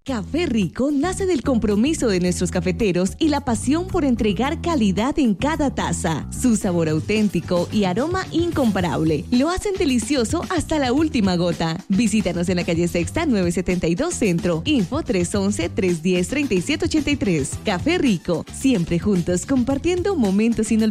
Café Rico nace del compromiso de nuestros cafeteros y la pasión por entregar calidad en cada taza. Su sabor auténtico y aroma incomparable lo hacen delicioso hasta la última gota. Visítanos en la calle Sexta 972 Centro. Info 311-310-3783. Café Rico, siempre juntos compartiendo momentos inolvidables.